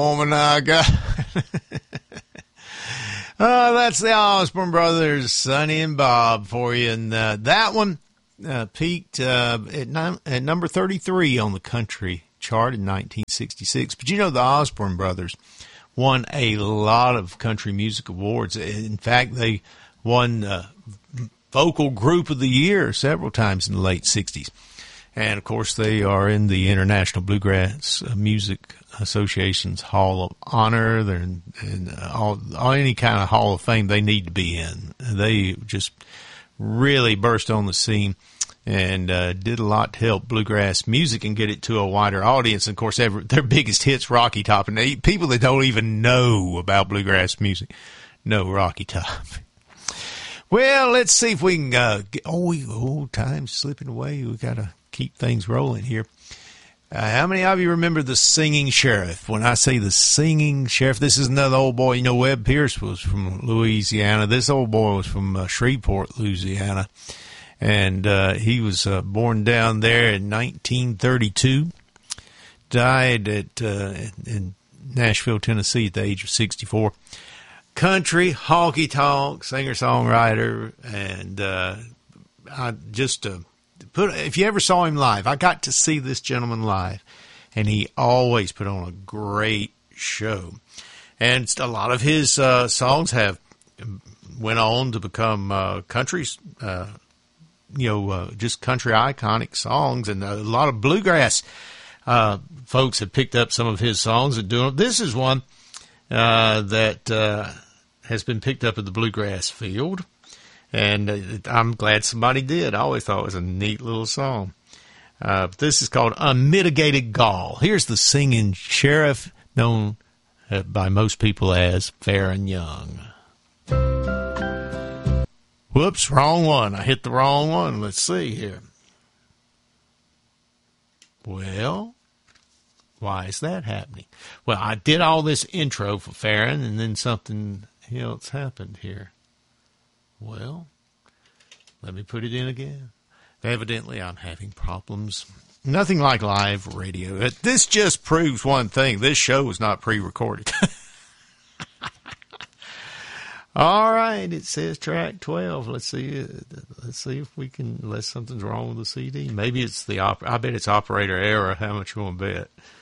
woman I got. That's the Osborne Brothers, Sonny and Bob for you. And that one peaked at number 33 on the country chart in 1966. But you know, the Osborne Brothers won a lot of country music awards. In fact, they won Vocal Group of the Year several times in the late 60s. And, of course, they are in the International Bluegrass Music Association's Hall of Honor. They're in all any kind of Hall of Fame they need to be in. They just really burst on the scene and did a lot to help bluegrass music and get it to a wider audience. And, of course, their biggest hit's Rocky Top. And people that don't even know about bluegrass music know Rocky Top. Well, let's see if we can get... time's slipping away. We got to keep things rolling here. How many of you remember the Singing Sheriff? When I say the Singing Sheriff, this is another old boy. You know, Webb Pierce was from Louisiana. This old boy was from Shreveport, Louisiana. And he was born down there in 1932. Died in Nashville, Tennessee at the age of 64. Country, honky-tonk, singer-songwriter, and if you ever saw him live, I got to see this gentleman live, and he always put on a great show. And a lot of his songs have went on to become countries, just country iconic songs, and a lot of bluegrass folks have picked up some of his songs and doing. This is one that has been picked up in the bluegrass field. And I'm glad somebody did. I always thought it was a neat little song. This is called Unmitigated Gall. Here's the Singing Sheriff, known by most people as Faron Young. Whoops, wrong one. I hit the wrong one. Let's see here. Well, why is that happening? Well, I did all this intro for Faron, and then something else happened here. Well, let me put it in again. Evidently, I'm having problems. Nothing like live radio. This just proves one thing. This show is not pre-recorded. All right, it says track 12. Let's see if we can, unless something's wrong with the CD. Maybe it's I bet it's operator error. How much you want to bet?